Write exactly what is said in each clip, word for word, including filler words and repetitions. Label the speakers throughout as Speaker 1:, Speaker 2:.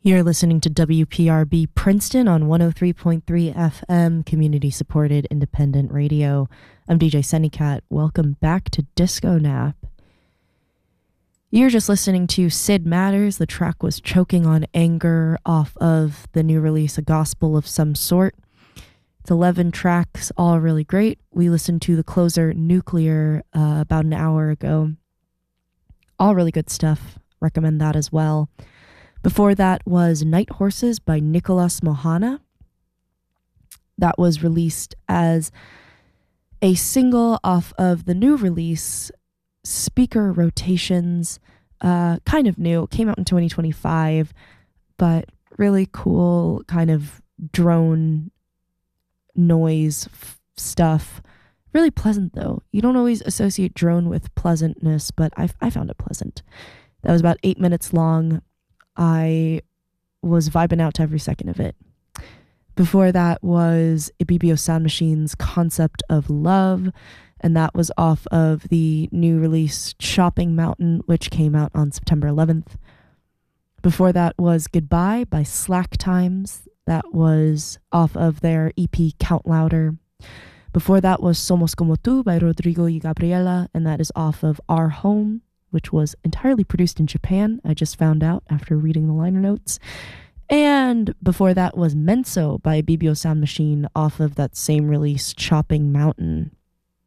Speaker 1: You're listening to W P R B Princeton on one oh three point three F M, community-supported independent radio. I'm D J Sunnycat. Welcome back to Disco Nap. You're just listening to Sid Matters. The track was Choking on Anger off of the new release, A Gospel of Some Sort. It's eleven tracks, all really great. We listened to the closer, Nuclear, uh, about an hour ago. All really good stuff. Recommend that as well. Before that was Night Horses by Nicholas Mohana. That was released as a single off of the new release, Speaker Rotations. Uh, kind of new. It came out in twenty twenty-five, but really cool kind of drone noise f- stuff. Really pleasant, though. You don't always associate drone with pleasantness, but I, I found it pleasant. That was about eight minutes long. I was vibing out to every second of it. Before that was Ibibio Sound Machine's Concept of Love, and that was off of the new release Shopping Mountain, which came out on September eleventh. Before that was Goodbye by Slack Times. That was off of their E P Count Louder. Before that was Somos Como Tu by Rodrigo y Gabriela, and that is off of Our Home, which was entirely produced in Japan. I just found out after reading the liner notes. And before that was Menso by Ibibio Sound Machine off of that same release, Chopping Mountain.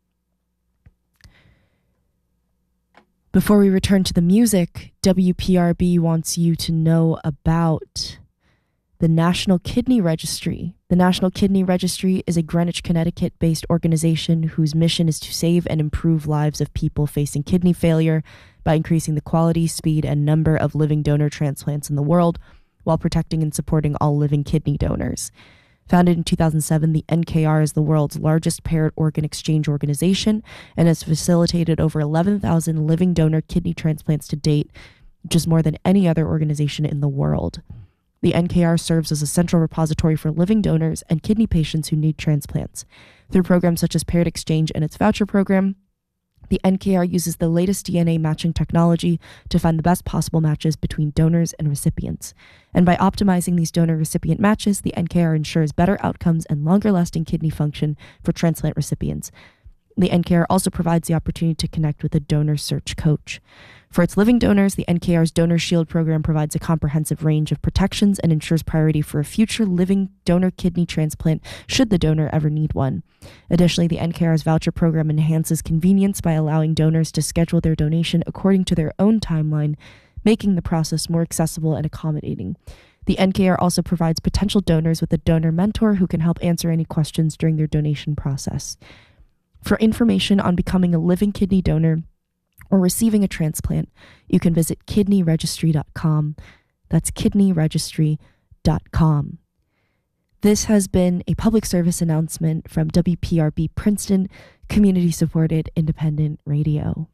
Speaker 1: Before we return to the music, W P R B wants you to know about the National Kidney Registry. The National Kidney Registry is a Greenwich, Connecticut-based organization whose mission is to save and improve lives of people facing kidney failure by increasing the quality, speed, and number of living donor transplants in the world while protecting and supporting all living kidney donors. Founded in two thousand seven, the N K R is the world's largest paired organ exchange organization and has facilitated over eleven thousand living donor kidney transplants to date, which is more than any other organization in the world. The N K R serves as a central repository for living donors and kidney patients who need transplants. Through programs such as Paired Exchange and its voucher program, the N K R uses the latest D N A matching technology to find the best possible matches between donors and recipients. And by optimizing these donor-recipient matches, the N K R ensures better outcomes and longer-lasting kidney function for transplant recipients. The N K R also provides the opportunity to connect with a donor search coach. For its living donors, the N K R's Donor Shield program provides a comprehensive range of protections and ensures priority for a future living donor kidney transplant should the donor ever need one. Additionally, the N K R's voucher program enhances convenience by allowing donors to schedule their donation according to their own timeline, making the process more accessible and accommodating. The N K R also provides potential donors with a donor mentor who can help answer any questions during their donation process. For information on becoming a living kidney donor or receiving a transplant, you can visit kidney registry dot com. That's kidney registry dot com. This has been a public service announcement from W P R B Princeton, community-supported independent radio.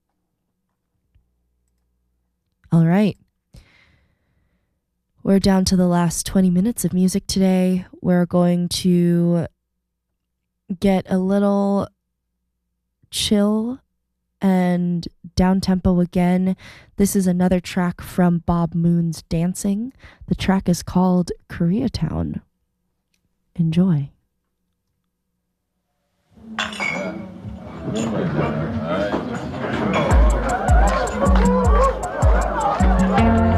Speaker 1: All right. We're down to the last twenty minutes of music today. We're going to get a little chill and down-tempo again. This is another track from Bob Moon's Dancing. The track is called Koreatown. Enjoy.
Speaker 2: All right.